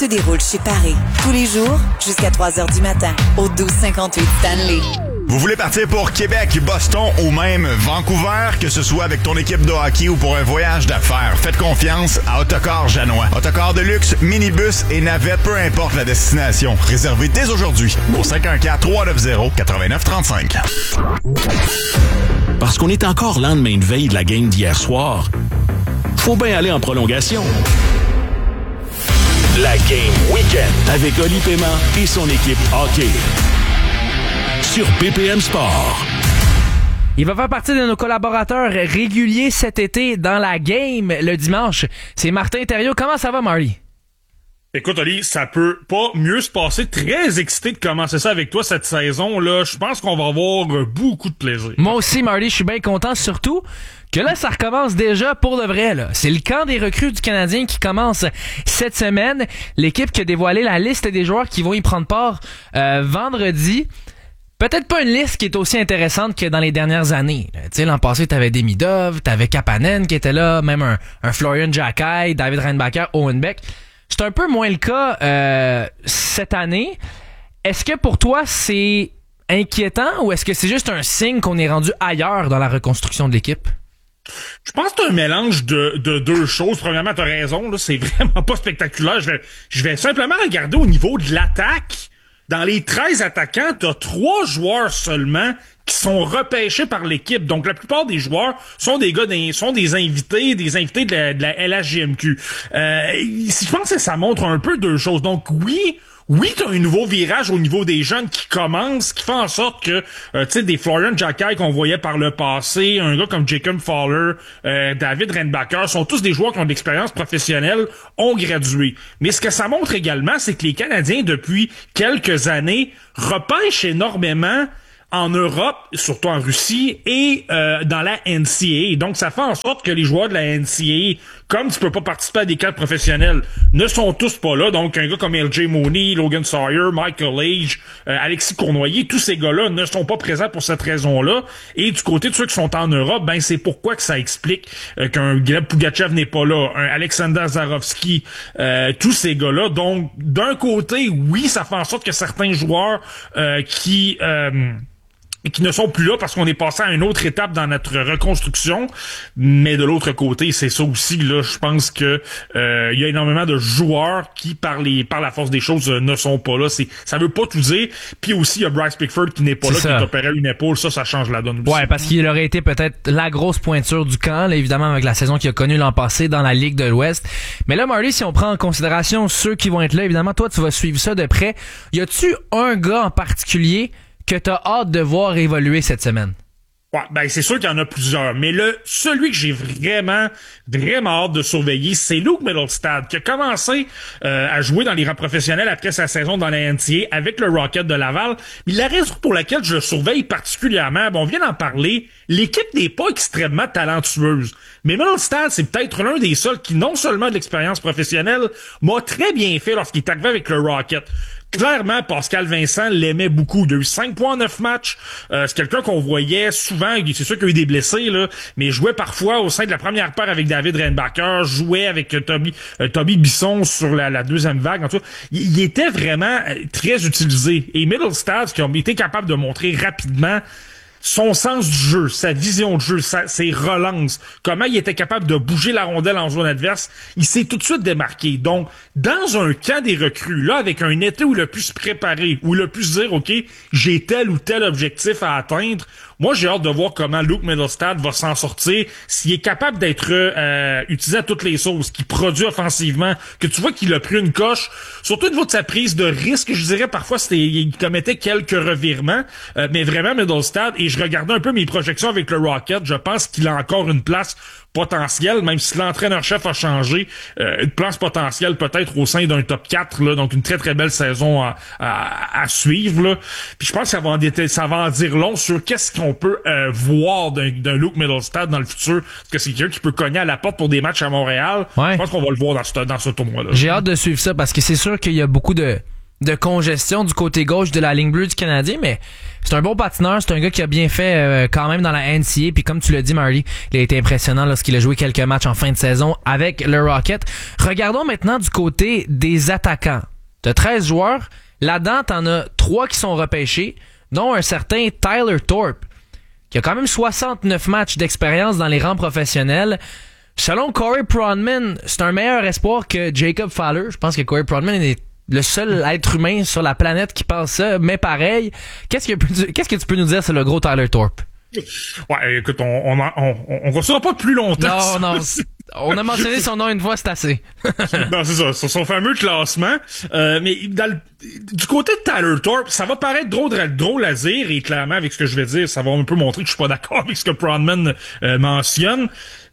se déroule chez Paris. Tous les jours, jusqu'à 3 heures du matin, au 1258 Stanley. Vous voulez partir pour Québec, Boston ou même Vancouver, que ce soit avec ton équipe de hockey ou pour un voyage d'affaires, faites confiance à Autocar Janois. Autocar de luxe, minibus et navette, peu importe la destination. Réservez dès aujourd'hui au 514-390-8935. Parce qu'on est encore lendemain de veille de la game d'hier soir, faut bien aller en prolongation. La Game Weekend avec Oli Paiement et son équipe hockey. Sur BPM Sport. Il va faire partie de nos collaborateurs réguliers cet été dans la game le dimanche. C'est Martin Thériault. Comment ça va, Marty? Écoute, Oli, ça peut pas mieux se passer. Très excité de commencer ça avec toi cette saison-là. Je pense qu'on va avoir beaucoup de plaisir. Moi aussi, Marty, je suis bien content, surtout que là, ça recommence déjà pour de vrai, là. C'est le camp des recrues du Canadien qui commence cette semaine. L'équipe qui a dévoilé la liste des joueurs qui vont y prendre part vendredi. Peut-être pas une liste qui est aussi intéressante que dans les dernières années. Tu sais, l'an passé, t'avais Demidov, t'avais Kapanen qui était là, même un Florian Jacquet, David Reinbacher, Owen Beck. C'est un peu moins le cas cette année. Est-ce que pour toi, c'est inquiétant ou est-ce que c'est juste un signe qu'on est rendu ailleurs dans la reconstruction de l'équipe? Je pense que c'est un mélange de deux choses. Premièrement, t'as raison, là, c'est vraiment pas spectaculaire. Je vais simplement regarder au niveau de l'attaque. Dans les 13 attaquants, t'as 3 joueurs seulement qui sont repêchés par l'équipe. Donc, la plupart des joueurs sont des gars, sont des invités de la LHJMQ. Je pense que ça montre un peu deux choses. Donc, oui, t'as un nouveau virage au niveau des jeunes qui commence, qui fait en sorte que, tu sais, des Florian Jacquet qu'on voyait par le passé, un gars comme Jacob Fowler, David Reinbacher, sont tous des joueurs qui ont de l'expérience professionnelle, ont gradué. Mais ce que ça montre également, c'est que les Canadiens, depuis quelques années, repêchent énormément en Europe, surtout en Russie, et dans la NCAA. Donc, ça fait en sorte que les joueurs de la NCAA, comme tu peux pas participer à des cadres professionnels, ne sont tous pas là. Donc, un gars comme LJ Mooney, Logan Sawyer, Michael Age, Alexis Cournoyer, tous ces gars-là ne sont pas présents pour cette raison-là. Et du côté de ceux qui sont en Europe, ben c'est pourquoi que ça explique qu'un Gleb Pugachev n'est pas là, un Alexander Zarovski, tous ces gars-là. Donc, d'un côté, oui, ça fait en sorte que certains joueurs qui ne sont plus là parce qu'on est passé à une autre étape dans notre reconstruction. Mais de l'autre côté, c'est ça aussi, là, je pense que il y a énormément de joueurs qui, par la force des choses, ne sont pas là. Ça veut pas tout dire. Puis aussi, il y a Bryce Pickford qui n'est pas là, qui est opéré à une épaule. Ça change la donne aussi. Ouais, parce qu'il aurait été peut-être la grosse pointure du camp, là, évidemment, avec la saison qu'il a connue l'an passé dans la Ligue de l'Ouest. Mais là, Marty, si on prend en considération ceux qui vont être là, évidemment, toi, tu vas suivre ça de près. Y a-tu un gars en particulier que t'as hâte de voir évoluer cette semaine? Ouais, ben c'est sûr qu'il y en a plusieurs, mais celui que j'ai vraiment hâte de surveiller, c'est Luke Mittelstadt, qui a commencé à jouer dans les rangs professionnels après sa saison dans la NCAA avec le Rocket de Laval. Mais la raison pour laquelle je le surveille particulièrement, on vient d'en parler, l'équipe n'est pas extrêmement talentueuse. Mais Mittelstadt, c'est peut-être l'un des seuls qui, non seulement de l'expérience professionnelle, m'a très bien fait lorsqu'il est arrivé avec le Rocket. Clairement, Pascal Vincent l'aimait beaucoup. Il a eu 5 points en 9 matchs. C'est quelqu'un qu'on voyait souvent. C'est sûr qu'il y a eu des blessés, là, mais jouait parfois au sein de la première paire avec David Reinbacher, jouait avec Toby Bisson sur la deuxième vague. En tout cas, il était vraiment très utilisé. Et Mittelstadt, qui a été capable de montrer rapidement son sens du jeu, sa vision de jeu, ses relances, comment il était capable de bouger la rondelle en zone adverse, il s'est tout de suite démarqué. Donc, dans un camp des recrues, là, avec un été où il a pu se préparer, où il a pu se dire, OK, j'ai tel ou tel objectif à atteindre, moi, j'ai hâte de voir comment Luke Mittelstadt va s'en sortir, s'il est capable d'être utilisé à toutes les sauces, qu'il produit offensivement, que tu vois qu'il a pris une coche, surtout au niveau de sa prise de risque, je dirais parfois il commettait quelques revirements, mais vraiment Mittelstadt, et je regardais un peu mes projections avec le Rocket, je pense qu'il a encore une place potentielle, même si l'entraîneur-chef a changé, une place potentielle peut-être au sein d'un top 4, là, donc une très très belle saison à suivre. Là. Puis je pense que ça va en dire long sur qu'est-ce qu'on peut voir d'un Luke Mittelstadt dans le futur. Est-ce que c'est quelqu'un qui peut cogner à la porte pour des matchs à Montréal? Ouais. Je pense qu'on va le voir dans ce tournoi-là. J'ai hâte de suivre ça parce que c'est sûr qu'il y a beaucoup de de congestion du côté gauche de la ligne bleue du Canadien, mais c'est un bon patineur, c'est un gars qui a bien fait quand même dans la NCAA, puis comme tu l'as dit, Marty, il a été impressionnant lorsqu'il a joué quelques matchs en fin de saison avec le Rocket. Regardons maintenant du côté des attaquants. De 13 joueurs, là-dedans, t'en as 3 qui sont repêchés, dont un certain Tyler Thorpe, qui a quand même 69 matchs d'expérience dans les rangs professionnels. Selon Corey Pronman, c'est un meilleur espoir que Jacob Fowler. Je pense que Corey Pronman est le seul être humain sur la planète qui pense ça, mais pareil. Qu'est-ce que tu peux nous dire sur le gros Tyler Thorpe? Ouais, écoute, on va sûrement pas plus longtemps. Non. On a mentionné son nom une fois, c'est assez. Non, c'est ça, son fameux classement. Mais du côté de Tyler Thorpe, ça va paraître drôle à dire, et clairement, avec ce que je vais dire, ça va un peu montrer que je suis pas d'accord avec ce que Pronman mentionne.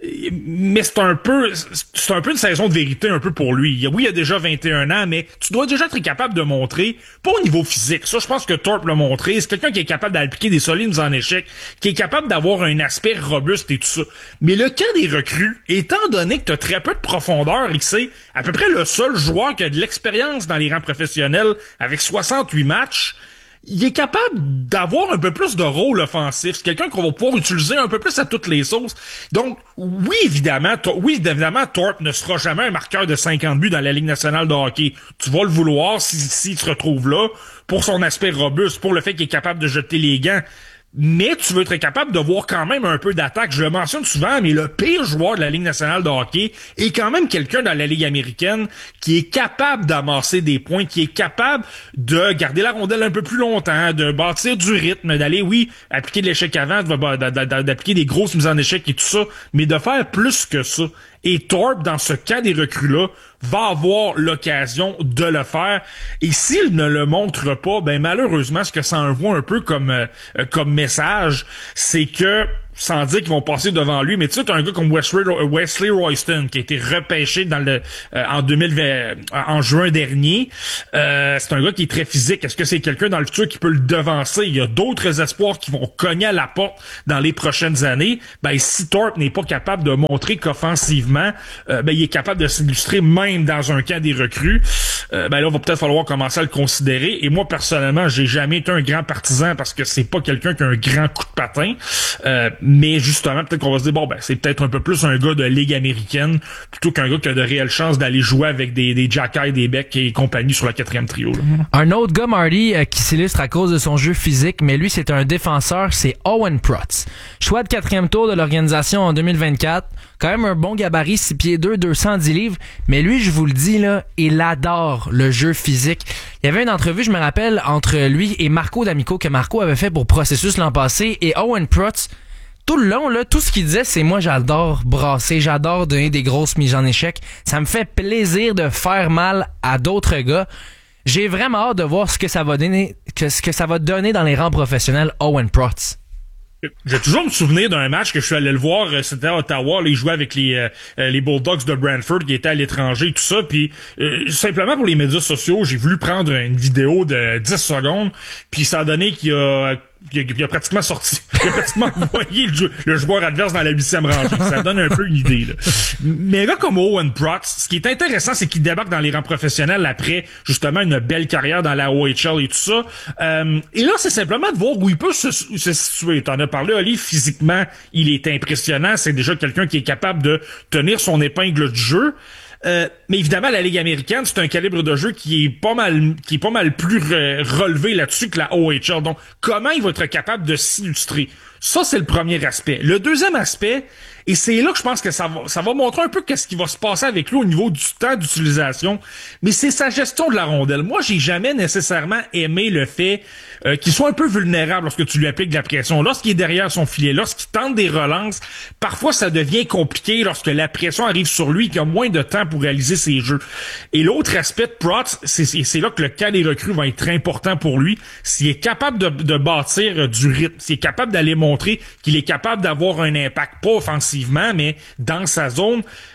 Mais c'est un peu une saison de vérité un peu pour lui. Oui, il a déjà 21 ans, mais tu dois déjà être capable de montrer, pas au niveau physique. Ça, je pense que Thorpe l'a montré. C'est quelqu'un qui est capable d'appliquer des solides en échec, qui est capable d'avoir un aspect robuste et tout ça. Mais le cas des recrues, étant donné que tu as très peu de profondeur et que c'est à peu près le seul joueur qui a de l'expérience dans les rangs professionnels avec 68 matchs, il est capable d'avoir un peu plus de rôle offensif. C'est quelqu'un qu'on va pouvoir utiliser un peu plus à toutes les sauces. Donc, oui, évidemment, Thorpe ne sera jamais un marqueur de 50 buts dans la Ligue nationale de hockey. Tu vas le vouloir s'il se retrouve là, pour son aspect robuste, pour le fait qu'il est capable de jeter les gants. Mais tu veux être capable de voir quand même un peu d'attaque. Je le mentionne souvent, mais le pire joueur de la Ligue nationale de hockey est quand même quelqu'un dans la Ligue américaine qui est capable d'amasser des points, qui est capable de garder la rondelle un peu plus longtemps, de bâtir du rythme, d'aller, oui, appliquer de l'échec avant, d'appliquer des grosses mises en échec et tout ça, mais de faire plus que ça. Et Thorpe, dans ce cas des recrues-là, va avoir l'occasion de le faire. Et s'il ne le montre pas, ben malheureusement, ce que ça envoie un peu comme message, c'est que, sans dire qu'ils vont passer devant lui, mais tu sais, t'as un gars comme Wesley Royston qui a été repêché en juin dernier. C'est un gars qui est très physique. Est-ce que c'est quelqu'un dans le futur qui peut le devancer? Il y a d'autres espoirs qui vont cogner à la porte dans les prochaines années. Ben, si Thorpe n'est pas capable de montrer qu'offensivement, il est capable de s'illustrer même dans un camp des recrues, là, il va peut-être falloir commencer à le considérer. Et moi, personnellement, j'ai jamais été un grand partisan parce que c'est pas quelqu'un qui a un grand coup de patin. Mais justement, peut-être qu'on va se dire, c'est peut-être un peu plus un gars de Ligue américaine plutôt qu'un gars qui a de réelles chances d'aller jouer avec des Jacky, des Beck et compagnie sur le 4e trio. Là. Un autre gars, Marty, qui s'illustre à cause de son jeu physique, mais lui, c'est un défenseur, c'est Owen Protz. Choix de 4e tour de l'organisation en 2024. Quand même un bon gabarit, 6 pieds 2, 210 livres. Mais lui, je vous le dis, là, il adore le jeu physique. Il y avait une entrevue, je me rappelle, entre lui et Marco D'Amico, que Marco avait fait pour Processus l'an passé. Et Owen Protz, tout le long, là, tout ce qu'il disait, c'est moi, j'adore brasser, j'adore donner des grosses mises en échec. Ça me fait plaisir de faire mal à d'autres gars. J'ai vraiment hâte de voir ce que ça va donner dans les rangs professionnels, Owen Protz. J'ai toujours me souvenir d'un match que je suis allé le voir, c'était à Ottawa, là, il jouait avec les Bulldogs de Brantford qui étaient à l'étranger et tout ça, puis simplement pour les médias sociaux, j'ai voulu prendre une vidéo de 10 secondes, puis ça a donné qu'il a pratiquement sorti. Il a pratiquement envoyé le joueur adverse dans la 8e rangée. Ça donne un peu une idée, là. Mais là, comme Owen Protz, ce qui est intéressant, c'est qu'il débarque dans les rangs professionnels après, justement, une belle carrière dans la OHL et tout ça. Et là, c'est simplement de voir où il peut se situer. T'en as parlé, Oli, physiquement, il est impressionnant. C'est déjà quelqu'un qui est capable de tenir son épingle du jeu. Mais évidemment, la Ligue américaine, c'est un calibre de jeu qui est pas mal plus relevé là-dessus que la OHL. Donc, comment il va être capable de s'illustrer? Ça, c'est le premier aspect. Le deuxième aspect, et c'est là que je pense que ça va montrer un peu qu'est-ce qui va se passer avec lui au niveau du temps d'utilisation, mais c'est sa gestion de la rondelle. Moi, j'ai jamais nécessairement aimé le fait qu'il soit un peu vulnérable lorsque tu lui appliques de la pression. Lorsqu'il est derrière son filet, lorsqu'il tente des relances, parfois ça devient compliqué lorsque la pression arrive sur lui et qu'il a moins de temps pour réaliser ses jeux. Et l'autre aspect de Protz, c'est là que le cas des recrues va être important pour lui. S'il est capable de bâtir du rythme, s'il est capable d'aller montrer qu'il est capable d'avoir un impact, pas offensivement, mais dans sa zone,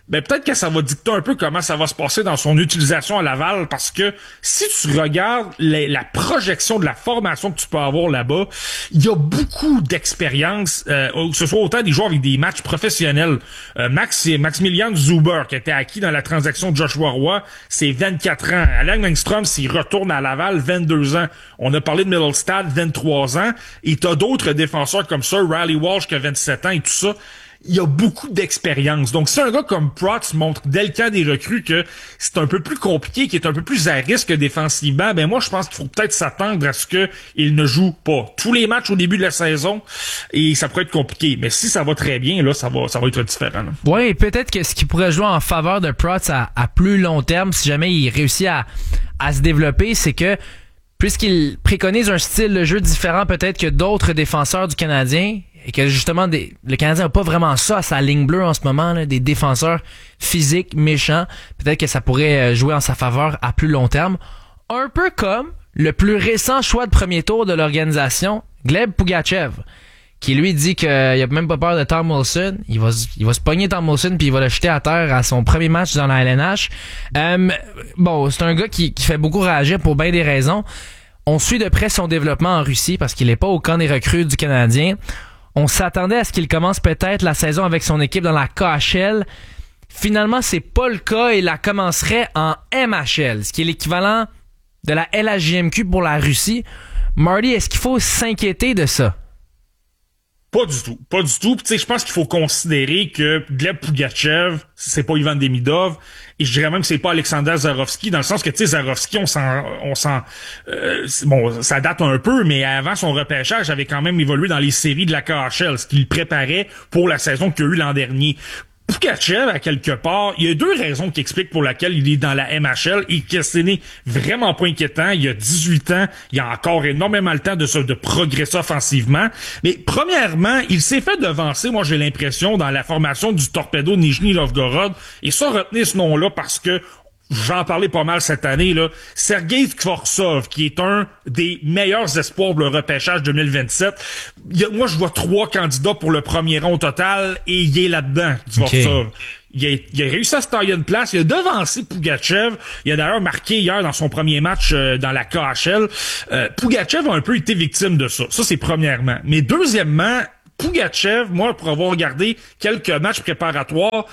ben peut-être que ça va dicter un peu comment ça va se passer dans son utilisation à Laval, parce que si tu regardes la projection de la formation que tu peux avoir là-bas, il y a beaucoup d'expérience, que ce soit autant des joueurs avec des matchs professionnels. Maximilian Zuber, qui était acquis dans la transaction de Joshua Roy, c'est 24 ans. Alain Engstrom, s'il retourne à Laval, 22 ans. On a parlé de Middlestad, 23 ans. Et t'as d'autres défenseurs comme ça, Riley Walsh qui a 27 ans et tout ça. Il y a beaucoup d'expérience. Donc, si un gars comme Protz montre dès le camp des recrues que c'est un peu plus compliqué, qu'il est un peu plus à risque défensivement, ben moi, je pense qu'il faut peut-être s'attendre à ce qu'il ne joue pas tous les matchs au début de la saison, et ça pourrait être compliqué. Mais si ça va très bien, là, ça va être différent. Oui, peut-être que ce qui pourrait jouer en faveur de Protz à plus long terme, si jamais il réussit à se développer, c'est que puisqu'il préconise un style de jeu différent peut-être que d'autres défenseurs du Canadien, et que justement le Canadien n'a pas vraiment ça à sa ligne bleue en ce moment, là, des défenseurs physiques, méchants, peut-être que ça pourrait jouer en sa faveur à plus long terme. Un peu comme le plus récent choix de premier tour de l'organisation, Gleb Pugachev, qui lui dit qu'il a même pas peur de Tom Wilson. Il va se pogner Tom Wilson puis il va le jeter à terre à son premier match dans la LNH. Bon, c'est un gars qui fait beaucoup réagir pour bien des raisons. On suit de près son développement en Russie parce qu'il est pas au camp des recrues du Canadien. On s'attendait à ce qu'il commence peut-être la saison avec son équipe dans la KHL. Finalement, c'est pas le cas et la commencerait en MHL, ce qui est l'équivalent de la LHJMQ pour la Russie. Marty, est-ce qu'il faut s'inquiéter de ça? Pas du tout. Puis tu sais, je pense qu'il faut considérer que Gleb Pugachev, c'est pas Ivan Demidov, et je dirais même que c'est pas Alexander Zarovski, dans le sens que tu sais, Zarovski, bon, ça date un peu, mais avant son repêchage, avait quand même évolué dans les séries de la KHL, ce qui le préparait pour la saison qu'il y a eu l'an dernier. Pugachev, à quelque part, il y a deux raisons qui expliquent pour laquelle il est dans la MHL et que ce n'est vraiment pas inquiétant. Il y a 18 ans, il y a encore énormément le temps de progresser offensivement. Mais premièrement, il s'est fait devancer, moi j'ai l'impression, dans la formation du Torpedo Nijni Novgorod. Et ça, retenez ce nom-là parce que j'en parlais pas mal cette année, là. Sergei Skvorsov, qui est un des meilleurs espoirs pour le repêchage 2027. Moi, je vois 3 candidats pour le premier rang au total, et il est là-dedans, Skvorsov. Okay. Il a réussi à se tailler une place. Il a devancé Pugachev. Il a d'ailleurs marqué hier dans son premier match dans la KHL. Pugachev a un peu été victime de ça. Ça, c'est premièrement. Mais deuxièmement, Pugachev, moi, pour avoir regardé quelques matchs préparatoires,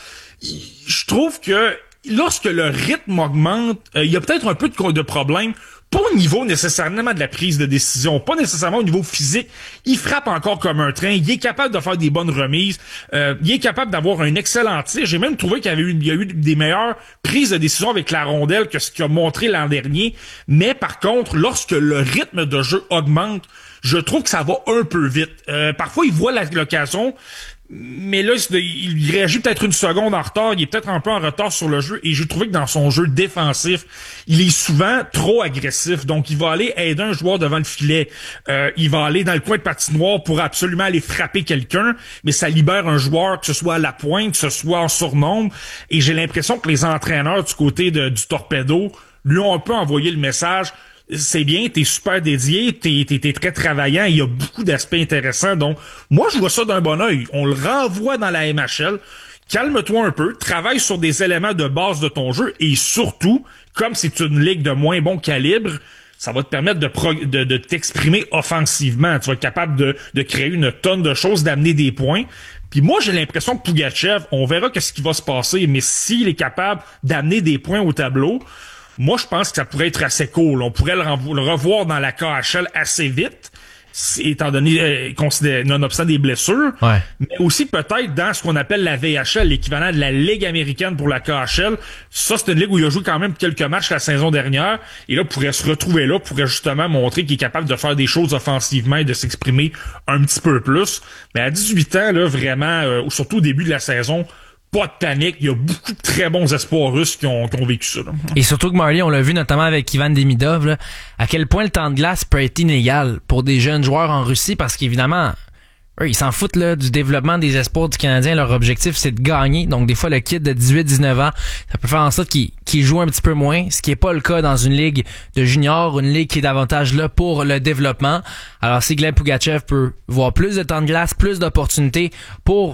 je trouve que lorsque le rythme augmente, il y a peut-être un peu de problème, pas au niveau nécessairement de la prise de décision, pas nécessairement au niveau physique. Il frappe encore comme un train, il est capable de faire des bonnes remises, il est capable d'avoir un excellent tir. J'ai même trouvé qu'il y a eu des meilleures prises de décision avec la rondelle que ce qu'il a montré l'an dernier. Mais par contre, lorsque le rythme de jeu augmente, je trouve que ça va un peu vite. Parfois, il voit l'occasion, mais là, il réagit peut-être une seconde en retard, il est peut-être un peu en retard sur le jeu, et j'ai trouvé que dans son jeu défensif, il est souvent trop agressif, donc il va aller aider un joueur devant le filet, il va aller dans le coin de patinoire pour absolument aller frapper quelqu'un, mais ça libère un joueur, que ce soit à la pointe, que ce soit en surnombre, et j'ai l'impression que les entraîneurs du côté du Torpedo lui ont un peu envoyé le message: c'est bien, t'es super dédié, t'es très travaillant, il y a beaucoup d'aspects intéressants. Donc, moi, je vois ça d'un bon œil. On le renvoie dans la MHL. Calme-toi un peu, travaille sur des éléments de base de ton jeu, et surtout, comme c'est une ligue de moins bon calibre, ça va te permettre de t'exprimer offensivement. Tu vas être capable de créer une tonne de choses, d'amener des points. Puis moi, j'ai l'impression que Pugachev, on verra qu'est-ce qui va se passer, mais s'il est capable d'amener des points au tableau, moi, je pense que ça pourrait être assez cool. On pourrait le revoir dans la KHL assez vite, étant donné, nonobstant des blessures. Ouais. Mais aussi peut-être dans ce qu'on appelle la VHL, l'équivalent de la Ligue américaine pour la KHL. Ça, c'est une ligue où il a joué quand même quelques matchs la saison dernière. Et là, pourrait se retrouver là, pourrait justement montrer qu'il est capable de faire des choses offensivement et de s'exprimer un petit peu plus. Mais à 18 ans, là, vraiment, surtout au début de la saison, pas de panique, il y a beaucoup de très bons espoirs russes qui ont vécu ça. Là. Et surtout que Marley, on l'a vu notamment avec Ivan Demidov, là, à quel point le temps de glace peut être inégal pour des jeunes joueurs en Russie, parce qu'évidemment, eux, ils s'en foutent là, du développement des espoirs du Canadien. Leur objectif, c'est de gagner. Donc des fois, le kid de 18-19 ans, ça peut faire en sorte qu'il joue un petit peu moins, ce qui est pas le cas dans une ligue de juniors, une ligue qui est davantage là pour le développement. Alors si Gleb Pugachev peut voir plus de temps de glace, plus d'opportunités pour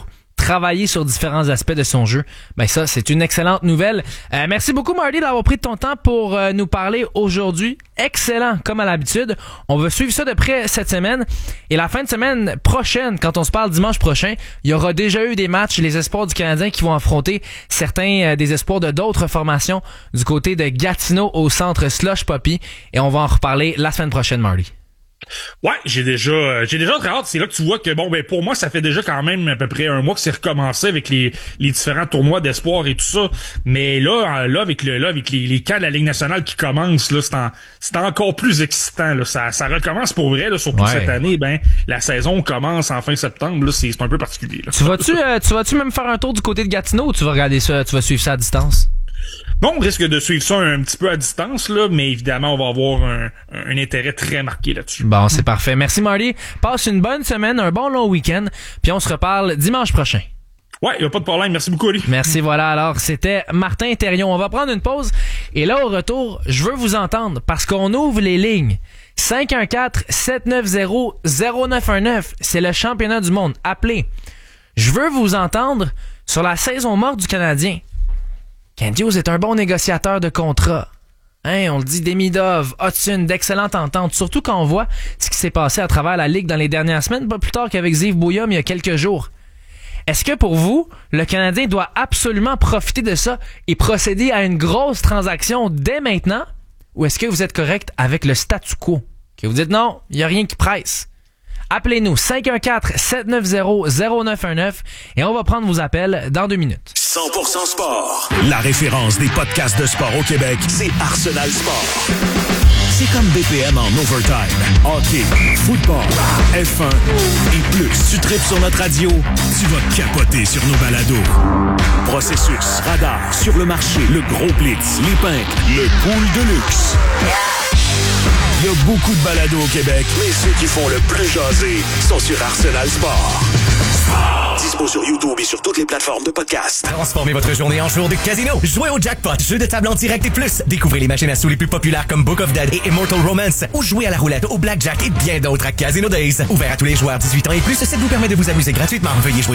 travailler sur différents aspects de son jeu. Ben ça, c'est une excellente nouvelle. Merci beaucoup, Marty, d'avoir pris de ton temps pour nous parler aujourd'hui. Excellent, comme à l'habitude. On va suivre ça de près cette semaine. Et la fin de semaine prochaine, quand on se parle dimanche prochain, il y aura déjà eu des matchs, les espoirs du Canadien qui vont affronter certains des espoirs de d'autres formations du côté de Gatineau au centre Slush Poppy. Et on va en reparler la semaine prochaine, Marty. Ouais, j'ai déjà très hâte. C'est là que tu vois que pour moi, ça fait déjà quand même à peu près un mois que c'est recommencé avec les différents tournois d'espoir et tout ça. Mais là avec les camps de la Ligue nationale qui commencent, là, c'est encore plus excitant, là. Ça recommence pour vrai, là, surtout cette année. La saison commence en fin septembre, là. C'est un peu particulier, là. Tu vas-tu même faire un tour du côté de Gatineau ou tu vas regarder ça, tu vas suivre ça à distance? Bon, on risque de suivre ça un petit peu à distance, là, mais évidemment, on va avoir un intérêt très marqué là-dessus. Bon, c'est parfait. Merci, Marty. Passe une bonne semaine, un bon long week-end, puis on se reparle dimanche prochain. Ouais, y a pas de problème. Merci beaucoup, Oli. Merci, voilà. Alors, c'était Martin Thériault. On va prendre une pause, et là, au retour, je veux vous entendre, parce qu'on ouvre les lignes. 514-790-0919. C'est le championnat du monde. Appelez. Je veux vous entendre sur la saison morte du Canadien. Kent Hughes est un bon négociateur de contrat. On le dit, Demidov, Hudson, d'excellentes ententes, surtout quand on voit ce qui s'est passé à travers la Ligue dans les dernières semaines, pas plus tard qu'avec Ziv Bouillum il y a quelques jours. Est-ce que pour vous, le Canadien doit absolument profiter de ça et procéder à une grosse transaction dès maintenant? Ou est-ce que vous êtes correct avec le statu quo? Que vous dites non, il n'y a rien qui presse. Appelez-nous 514-790-0919 et on va prendre vos appels dans 2 minutes. 100% sport. La référence des podcasts de sport au Québec, c'est Arsenal Sport. C'est comme BPM en overtime. Hockey, football, F1 et plus. Tu tripes sur notre radio, tu vas capoter sur nos balados. Processus, radar, sur le marché, le gros blitz, les pintes, le pool de luxe. Il y a beaucoup de balados au Québec, mais ceux qui font le plus jaser sont sur Arsenal Sport. Dispo sur YouTube et sur toutes les plateformes de podcast. Transformez votre journée en jour de casino. Jouez au jackpot, jeu de table en direct et plus. Découvrez les machines à sous les plus populaires comme Book of Dead et Immortal Romance. Ou jouez à la roulette, au blackjack et bien d'autres à Casino Days. Ouvert à tous les joueurs 18 ans et plus, ça vous permet de vous amuser gratuitement. Veuillez jouer